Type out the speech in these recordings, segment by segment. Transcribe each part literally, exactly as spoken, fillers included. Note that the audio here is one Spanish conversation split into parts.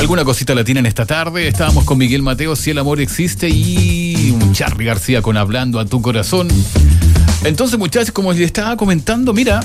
Alguna cosita la tienen esta tarde. Estábamos con Miguel Mateo, Si el amor existe, y un Charly García con Hablando a tu corazón. Entonces, muchachos, como les estaba comentando, mira,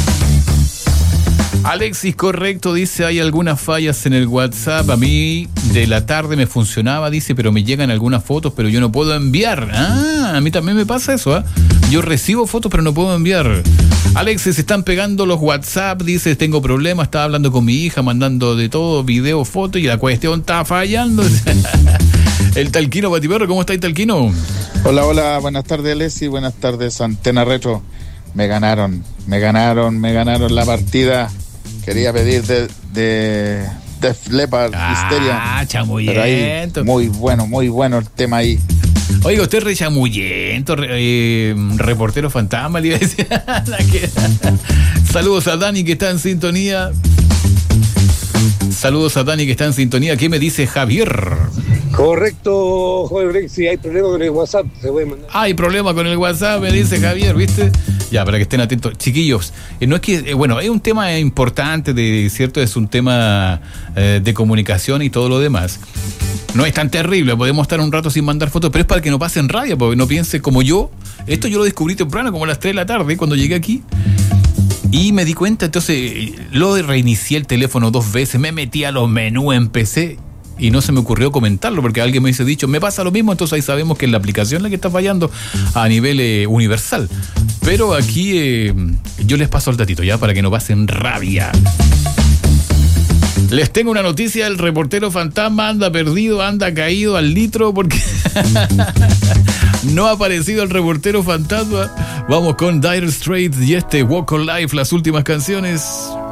Alexis, correcto, dice, hay algunas fallas en el WhatsApp. A mí de la tarde me funcionaba, dice, pero me llegan algunas fotos, pero yo no puedo enviar. Ah, a mí también me pasa eso, ¿eh? Yo recibo fotos, pero no puedo enviar. Alexis, se están pegando los WhatsApp, dice, tengo problemas, estaba hablando con mi hija, mandando de todo, video, foto, y la cuestión está fallando. El Talquino Batiperro, ¿cómo está el Talquino? Hola, hola, buenas tardes, Alexis, buenas tardes, Antena Retro. Me ganaron, me ganaron, me ganaron la partida. Quería pedir de, de Def Leppard, ah, Histeria. Ah, chamuyento. Ahí, muy bueno, muy bueno el tema ahí. Oiga, usted es re chamuyento, re, eh, reportero fantasma, le iba a decir. Saludos a Dani que está en sintonía. Saludos a Dani que está en sintonía. ¿Qué me dice Javier? Correcto, joven Break, si hay problema con el WhatsApp, se puede mandar. Hay problema con el WhatsApp, me dice Javier, ¿viste? Ya, para que estén atentos. Chiquillos, eh, no es que, eh, bueno, es un tema importante, de cierto, es un tema eh, de comunicación y todo lo demás. No es tan terrible, podemos estar un rato sin mandar fotos, pero es para que no pasen rabia, porque no piense como yo. Esto yo lo descubrí temprano, como a las tres de la tarde, cuando llegué aquí. Y me di cuenta, entonces, lo reinicié el teléfono dos veces, me metí a los menús en P C y no se me ocurrió comentarlo, porque alguien me hubiese dicho, me pasa lo mismo, entonces ahí sabemos que es la aplicación la que está fallando a nivel eh, universal. Pero aquí eh, yo les paso el datito, ya, para que no pasen rabia. Les tengo una noticia, el reportero fantasma anda perdido, anda caído al litro, porque no ha aparecido el reportero fantasma. Vamos con Dire Straits y este Walk on Life, las últimas canciones.